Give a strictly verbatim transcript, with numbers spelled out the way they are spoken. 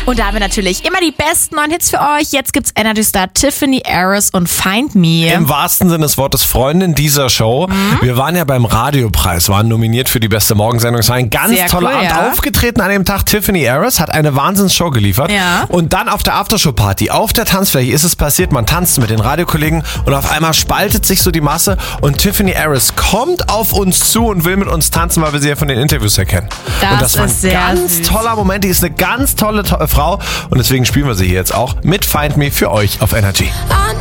Und da haben wir natürlich immer die besten neuen Hits für euch. Jetzt gibt's Energy Star Tiffany Harris und Find Me. Im wahrsten Sinne des Wortes Freundin dieser Show. Mhm. Wir waren ja beim Radiopreis, waren nominiert für die beste Morgensendung. Es war ein ganz Sehr toller cool, Abend. ja. Aufgetreten an dem Tag Tiffany Harris, hat eine Wahnsinnsshow geliefert. Ja. Und dann auf der Aftershow-Party, auf der Tanzfläche ist es passiert, man tanzt mit den Radiokollegen und auf einmal spaltet sich so die Masse und Tiffany Harris kommt auf uns zu und will mit uns tanzen, weil wir sie ja von den Interviews erkennen. Das und das war ein ist sehr ganz süß. toller Moment. Die ist eine ganz tolle to- Frau und deswegen spielen wir sie hier jetzt auch mit Find Me für euch auf Energy.